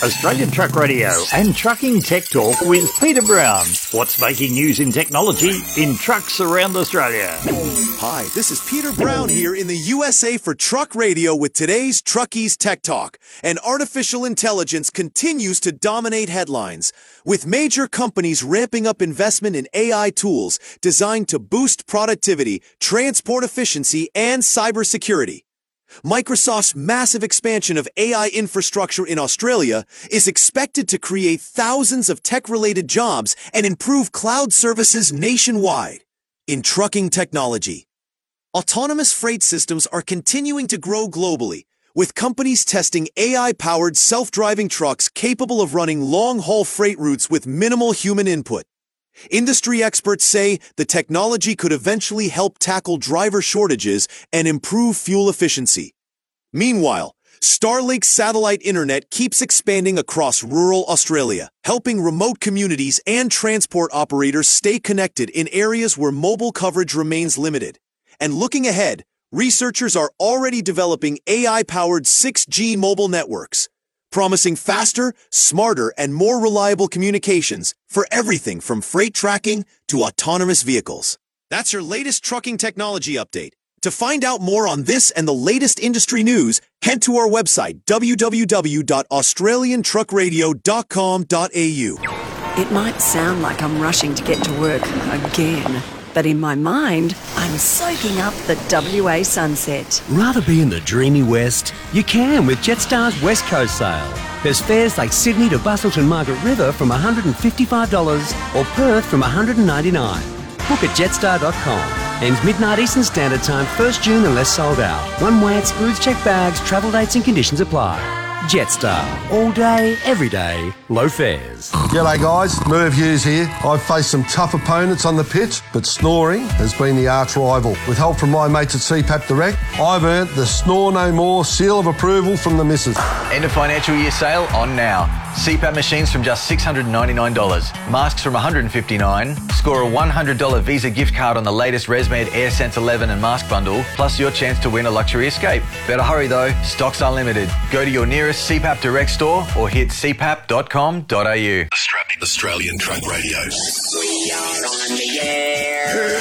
Australian Truck Radio and Trucking Tech Talk with Peter Brown. What's making news in technology in trucks around Australia? Hi, this is Peter Brown here in the USA for Truck Radio with today's Truckies Tech Talk. And artificial intelligence continues to dominate headlines, with major companies ramping up investment in AI tools designed to boost productivity, transport efficiency, and cybersecurity. Microsoft's massive expansion of AI infrastructure in Australia is expected to create thousands of tech-related jobs and improve cloud services nationwide. In trucking technology, autonomous freight systems are continuing to grow globally, with companies testing AI-powered self-driving trucks capable of running long-haul freight routes with minimal human input. Industry experts say the technology could eventually help tackle driver shortages and improve fuel efficiency. Meanwhile, Starlink's satellite internet keeps expanding across rural Australia, helping remote communities and transport operators stay connected in areas where mobile coverage remains limited. And looking ahead, researchers are already developing AI-powered 6G mobile networks, promising faster, smarter, and more reliable communications for everything from freight tracking to autonomous vehicles. That's your latest trucking technology update. To find out more on this and the latest industry news, head to our website, www.australiantruckradio.com.au. It might sound like I'm rushing to get to work again, but in my mind, I'm soaking up the WA sunset. Rather be in the dreamy West? You can with Jetstar's West Coast sale. There's fares like Sydney to Busselton Margaret River from $155 or Perth from $199. Book at jetstar.com. Ends midnight Eastern Standard Time, 1st June unless sold out. One way excludes checked bags, travel dates and conditions apply. Jetstar. All day, every day, low fares. G'day guys, Merv Hughes here. I've faced some tough opponents on the pitch, but snoring has been the arch rival. With help from my mates at CPAP Direct, I've earned the Snore No More seal of approval from the missus. End of financial year sale on now. CPAP machines from just $699. Masks from $159. Score a $100 Visa gift card on the latest ResMed AirSense 11 and mask bundle, plus your chance to win a luxury escape. Better hurry though, stocks are limited. Go to your nearest CPAP Direct store or hit cpap.com.au. Australian Truck Radio. We are on the air.